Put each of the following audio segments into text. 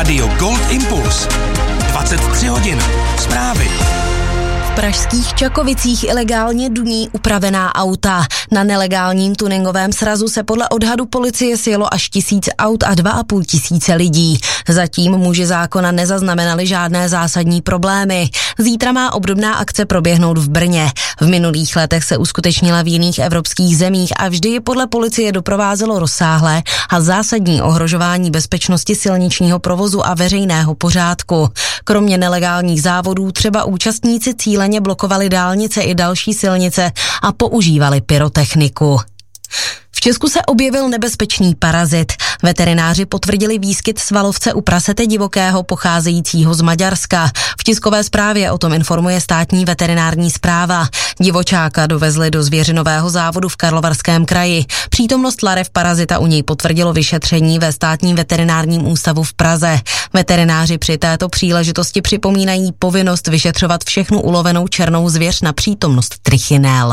Rádio Gold Impuls. 23 hodin. Zprávy. V pražských Čakovicích ilegálně duní upravená auta. Na nelegálním tuningovém srazu se podle odhadu policie sjelo až 1000 aut a 2500 lidí. Zatím muži zákona nezaznamenali žádné zásadní problémy. Zítra má obdobná akce proběhnout v Brně. V minulých letech se uskutečnila v jiných evropských zemích a vždy je podle policie doprovázelo rozsáhlé a zásadní ohrožování bezpečnosti silničního provozu a veřejného pořádku. Kromě nelegálních závodů třeba účastníci cíleně blokovali dálnice i další silnice a používali pyrotechniku. V Česku se objevil nebezpečný parazit. Veterináři potvrdili výskyt svalovce u prasete divokého pocházejícího z Maďarska. V tiskové zprávě o tom informuje státní veterinární správa. Divočáka dovezli do zvěřinového závodu v Karlovarském kraji. Přítomnost larev parazita u něj potvrdilo vyšetření ve státním veterinárním ústavu v Praze. Veterináři při této příležitosti připomínají povinnost vyšetřovat všechnu ulovenou černou zvěř na přítomnost trichinel.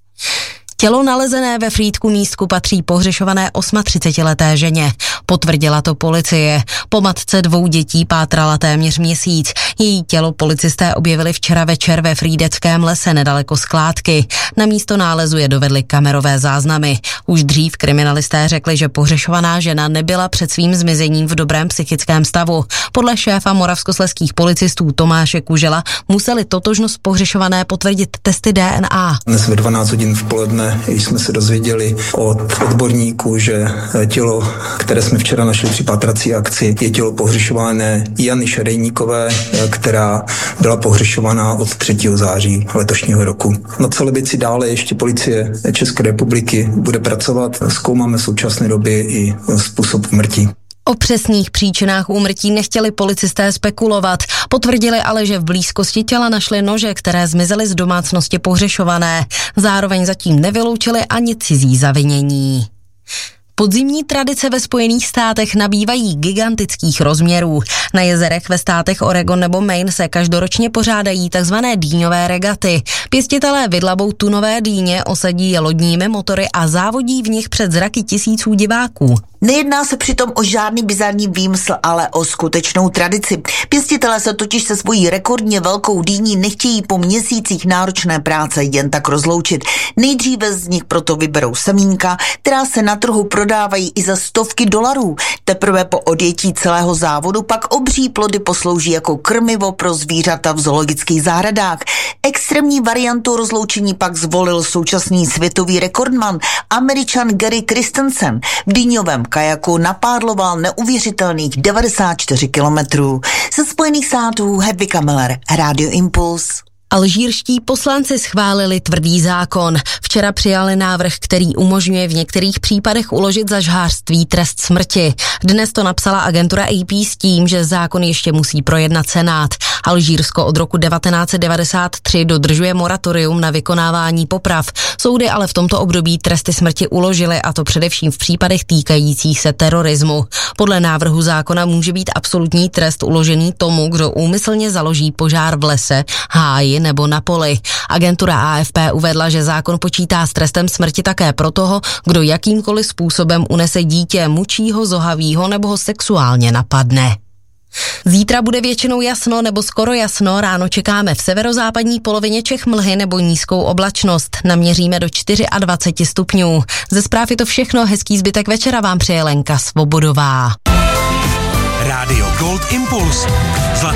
Tělo nalezené ve Frýdku Místku patří pohřešované 38leté ženě. Potvrdila to policie. Po matce 2 dětí pátrala téměř měsíc. Její tělo policisté objevili včera večer ve Frýdeckém lese nedaleko skládky. Na místo nálezu je dovedly kamerové záznamy. Už dřív kriminalisté řekli, že pohřešovaná žena nebyla před svým zmizením v dobrém psychickém stavu. Podle šéfa moravskoslezských policistů Tomáše Kužela museli totožnost pohřešované potvrdit testy DNA. Dnes ve 12 hodin v poledne jsme se dozvěděli od odborníků, že tělo, které jsme včera našli při pátrací akci, je tělo pohřešované Jany Šerejníkové, která byla pohřešovaná od 3. září letošního roku. Na celé věci dále ještě policie České republiky bude pracovat. Zkoumáme v současné době i způsob úmrtí. O přesných příčinách úmrtí nechtěli policisté spekulovat. Potvrdili ale, že v blízkosti těla našli nože, které zmizely z domácnosti pohřešované. Zároveň zatím nevyloučili ani cizí zavinění. Podzimní tradice ve Spojených státech nabývají gigantických rozměrů. Na jezerech ve státech Oregon nebo Maine se každoročně pořádají tzv. Dýňové regaty. Pěstitelé vydlabou tunové dýně, osadí je lodními motory a závodí v nich před zraky tisíců diváků. Nejedná se přitom o žádný bizarní výmysl, ale o skutečnou tradici. Pěstitelé se totiž se svojí rekordně velkou dýní nechtějí po měsících náročné práce jen tak rozloučit. Nejdříve z nich proto vyberou semínka, která se na trhu prodávají i za $100. Teprve po odjetí celého závodu pak obří plody poslouží jako krmivo pro zvířata v zoologických zahradách. Extrémní variantu rozloučení pak zvolil současný světový rekordman, Američan Gary Christensen. V dýňovém kajaku napádloval neuvěřitelných 94 kilometrů. Ze Spojených států Hedvika Miller, Rádio Impuls. Alžírští poslanci schválili tvrdý zákon. Včera přijali návrh, který umožňuje v některých případech uložit za žhářství trest smrti. Dnes to napsala agentura AP s tím, že zákon ještě musí projednat Senát. Alžírsko od roku 1993 dodržuje moratorium na vykonávání poprav. Soudy ale v tomto období tresty smrti uložily, a to především v případech týkajících se terorismu. Podle návrhu zákona může být absolutní trest uložený tomu, kdo úmyslně založí požár v lese, háji nebo na poli. Agentura AFP uvedla, že zákon počítá s trestem smrti také pro toho, kdo jakýmkoliv způsobem unese dítě, mučí ho, zohaví ho nebo ho sexuálně napadne. Zítra bude většinou jasno nebo skoro jasno, ráno čekáme v severozápadní polovině Čech mlhy nebo nízkou oblačnost. Naměříme do 24 stupňů. Ze zpráv je to všechno, hezký zbytek večera vám přeje Lenka Svobodová. Rádio Gold Impuls.